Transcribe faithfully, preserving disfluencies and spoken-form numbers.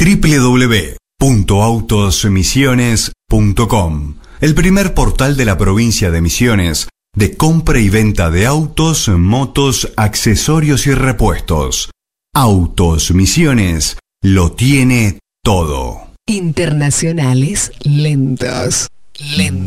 doble u doble u doble u punto autos misiones punto com, el primer portal de la provincia de Misiones de compra y venta de autos, motos, accesorios y repuestos. Autos Misiones lo tiene todo. Internacionales lentos. Lentos.